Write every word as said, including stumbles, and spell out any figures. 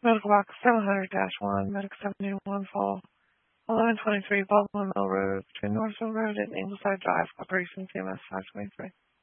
Medical box seven hundred dash one, Medic seventy-one Fall, eleven twenty-three Baldwin Mill Road, between Northville Road and Ingleside Drive, Operation C M S five twenty-three.